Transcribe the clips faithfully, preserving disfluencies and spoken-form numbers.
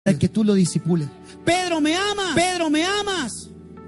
para que tú lo disipules. Pedro, ¿me amas? Pedro, ¿me amas?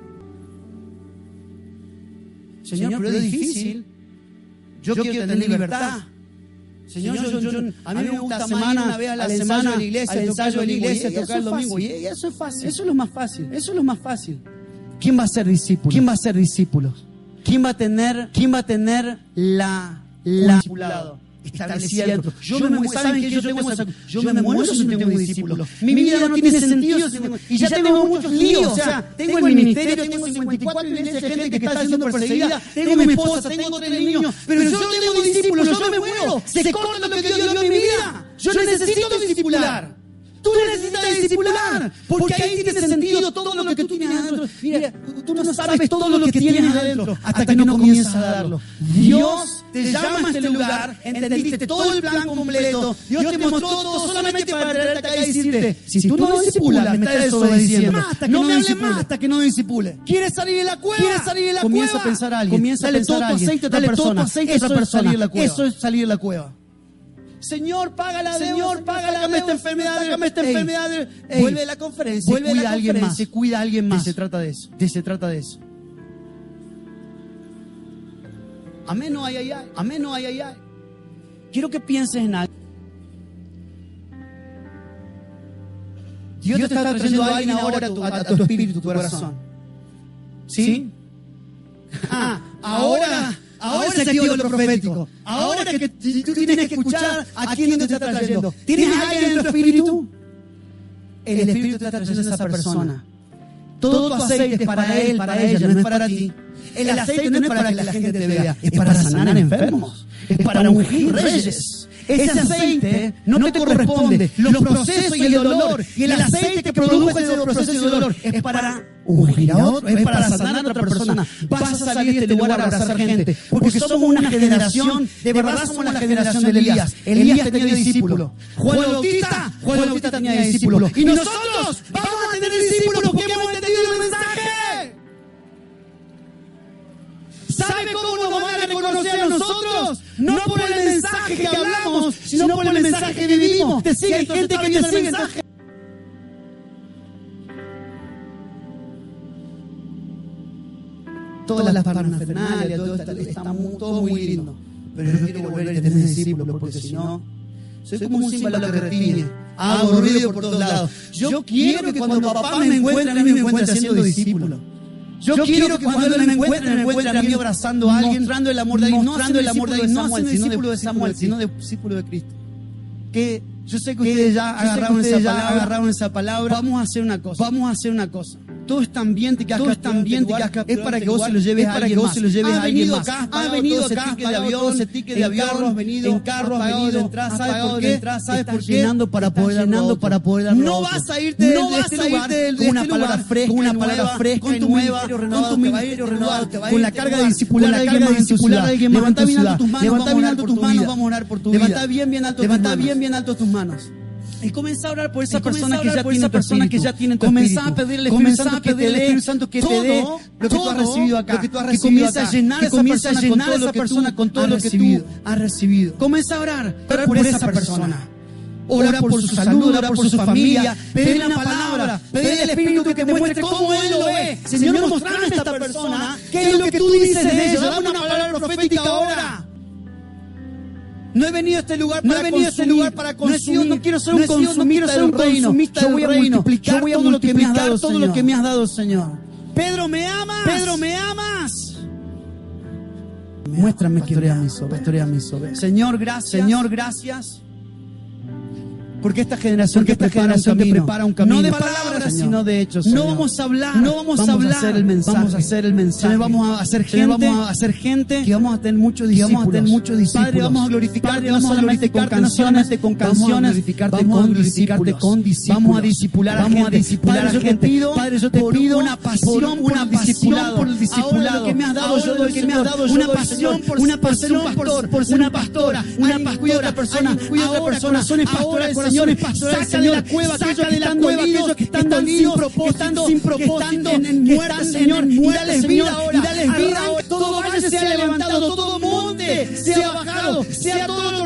Señor, Señor, pero es difícil. Yo, yo quiero tener libertad. Señor, yo, yo, yo, a mí me gusta semana, una vez a la semana de la iglesia, al ensayo de la iglesia, tocar el domingo. Y eso es fácil. Eso es lo más fácil. Eso es lo más fácil. ¿Quién va a ser discípulo? ¿Quién va a ser discípulos? ¿Quién va a tener, quién va a tener la, la discipulado? Establecimiento. Yo, yo me muero, ¿saben qué? Yo, tengo esa, yo me muero si no tengo discípulos. Mi vida no tiene sentido si tengo, y ya tengo muchos líos. O sea, tengo el ministerio, tengo cincuenta y cuatro iglesias de gente que está siendo perseguida, tengo mi esposa, tengo tres niños, pero yo no tengo discípulos, yo me muero. Se corta lo que Dios dio en mi vida. Yo necesito discipular. Tú necesitas discipular, porque ahí tiene sentido todo lo que tú tienes adentro. Mira, tú no sabes todo lo que tienes adentro hasta que no comienzas a darlo. Dios te llama a este lugar, entendiste todo el plan completo. Dios te mostró todo solamente para traerte acá y decirte, si tú no discipulas, me estás desobedeciendo. No me hables más hasta que no discipule. ¿Quieres salir de la cueva? ¿Quieres salir de la cueva? Comienza a pensar a alguien. Comienza a pensar a alguien. Dale todo tu aceite a otra persona. Eso es salir de la cueva. Señor, paga la deuda, Señor, paga la deuda, esta enfermedad, sácame esta enfermedad. Ey, vuelve a la conferencia, vuelve a la conferencia, se cuida a alguien más. Se trata de eso, se trata de eso. Amén, no hay, ay, ay. Amén, no hay, ay, ay. Quiero que pienses en algo. Dios, Dios te está trayendo a alguien ahora a tu, a tu espíritu, tu corazón. ¿Sí? ¿Sí? Ah, ahora... Ahora se activa lo profético. Ahora que tú tienes que escuchar a quién te está trayendo. ¿Tienes a alguien en tu espíritu? El espíritu te está trayendo a esa persona. Todo tu aceite es para él, para ella, no es para ti. El aceite no es para que la gente te vea, es para sanar enfermos, es para ungir reyes. Ese aceite no te corresponde. Los procesos y el dolor y el aceite que produjo ese proceso y el dolor es para ungir a otro, es para sanar a otra persona. Vas a salir de este lugar a abrazar gente, porque somos una generación, de verdad somos la generación de Elías. Elías tenía discípulos. Juan Bautista, Juan Bautista tenía discípulos. Y nosotros vamos a tener discípulos porque hemos entendido el mensaje. ¿Sabe cómo nos van a reconocer a nosotros? No por el mensaje que hablamos, sino por el mensaje que vivimos. Te sigue, hay gente que te sigue. Todas las parafernalias, todo está, está muy, todo muy lindo. Pero yo no quiero volver a tener discípulos, porque si no, soy como un címbalo que retiñe. Hago ruido por todos lados. Yo quiero que cuando papá me encuentre, a mí me encuentre siendo discípulo. Yo, Yo quiero que cuando él me encuentre, me encuentre a mí abrazando a alguien, mostrando el amor de Dios, mostrando el amor de Dios, no siendo discípulo de Samuel, sino de discípulo de Cristo. Que yo sé que ustedes ya agarraron esa palabra, agarraron esa palabra. Vamos a hacer una cosa. Vamos a hacer una cosa. Todo este ambiente que has capturado es para que vos se lo lleves a alguien más. Ha venido acá, ha venido acá, has pagado todo ese ticket de avión, has venido en carro, has venido en entrar, ¿sabes por qué? ¿Sabes por qué? Llenando para poder llenando para poder dar. No vas a irte de este lugar con una palabra fresca, con una palabra fresca, con tu ministerio renovado, con tu ministerio renovado, con la carga de discipular a alguien más. Levanta bien alto tus manos, levanta bien alto tus manos, vamos a orar por tu vida. Levanta bien bien alto, levanta bien bien alto tus manos. Y comienza a orar por esa persona que ya tiene persona que ya tiene tu espíritu. Comenzá a pedirle al Espíritu Santo que te dé, Espíritu Santo que te dé lo que tú has recibido acá. Que comienza a llenar esa persona con todo lo que tú has recibido. Comienza a orar, orar por esa persona. Ora por su salud, ora por su familia, pedirle una palabra, pedirle al Espíritu que te muestre cómo Él lo ve. Señor, mostrame a esta persona qué es lo que tú dices de ella. Dame una palabra profética ahora. No he venido a este lugar para, no he venido a este lugar para consumir. No quiero ser un consumista del reino. Yo voy a multiplicar todo lo que me has dado, todo lo que me has dado, Señor. Pedro, ¿me amas? Pedro, ¿me amas? Muéstrame que pastorea mis ovejas. Pastorea mis ovejas. Señor, gracias. Señor, gracias. Porque esta generación, Porque esta prepara generación te prepara un camino. No de palabras, Señor, sino de hechos. Señor. No vamos a hablar. No vamos, vamos a hablar. A hacer el mensaje. Vamos a hacer el mensaje. Señor, vamos a hacer gente. Señor, vamos a hacer gente. Que vamos a tener muchos discípulos. Vamos a tener muchos discípulos. Padre, vamos a glorificarte no solamente con canciones, con canciones. Vamos a glorificarte con discípulos. Vamos a discipular a gente. Vamos a discipular a gente. Padre, yo te pido una pasión, una pasión por el discipulado. Lo que me has dado, yo lo que me has dado, una pasión por una pasión por ser una pastora, una pastora persona, cuida otra persona, corazones pastorales, señores pastores, saca de la cueva, saca de la cueva aquellos que están dolidos, que están sin propósito, en muerte, Señor, y dales vida ahora, y dales vida ahora. Todo valle sea levantado, todo monte sea bajado, sea todo